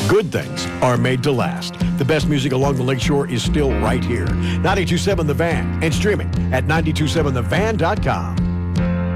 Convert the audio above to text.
Good things are made to last. The best music along the lakeshore is still right here. 92.7 The Van and streaming at 927thevan.com.